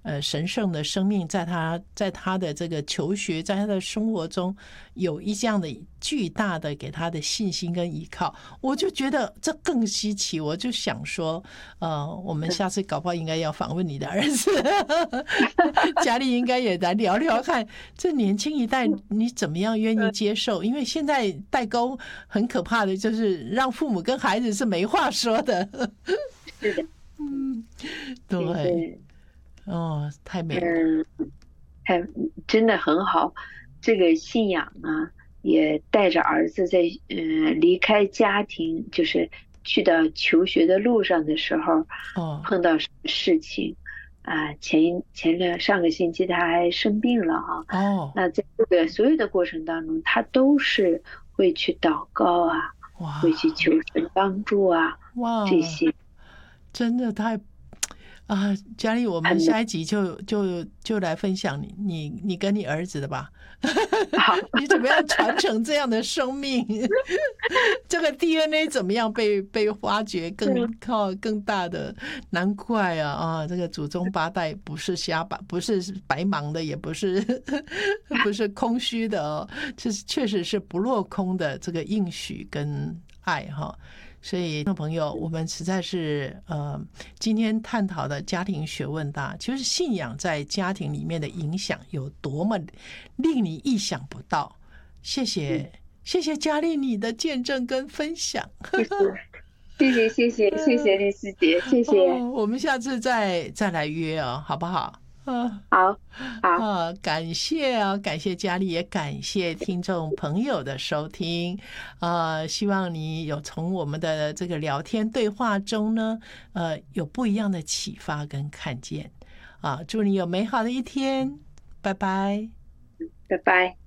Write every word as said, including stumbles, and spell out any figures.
呃神圣的生命，在他在他的这个求学，在他的生活中有一这样的巨大的给他的信心跟依靠，我就觉得这更稀奇。我就想说，呃，我们下次搞不好应该要访问你的儿子，家里应该也来聊聊看，这年轻一代你怎么样愿意接受？因为现在代沟很可怕的，就是让父母跟孩子是没话说的。 是的， 嗯，对，哦，太美了。 嗯，还真的很好。这个信仰呢，也带着儿子在嗯、呃、离开家庭，就是去到求学的路上的时候， 哦， 碰到什么事情啊？前一前两上个星期他还生病了哈。 哦， 那在这个所有的过程当中，他都是会去祷告啊，会去哇求神帮助啊， 哇， 这些真的太啊，佳丽，我们很下一集就就就来分享你你你跟你儿子的吧。 好。 你怎么样传承这样的生命？这个 D N A 怎么样被被发掘更靠更大的？难怪啊啊！这个祖宗八代不是瞎白，不是白忙的，也不是不是空虚的哦，这确实是不落空的这个应许跟爱哈。所以，听众朋友，我们实在是呃，今天探讨的家庭学问大，就是信仰在家庭里面的影响有多么令你意想不到。谢谢，谢谢佳丽你的见证跟分享。 谢谢谢谢谢谢丽丝姐，谢谢。 哦，我们下次再再来约哦，好不好？啊， 好，好， 啊，感谢啊，感谢佳丽，也感谢听众朋友的收听。呃，希望你有从我们的这个聊天对话中呢，呃，有不一样的启发跟看见。啊，祝你有美好的一天，拜拜。 拜拜。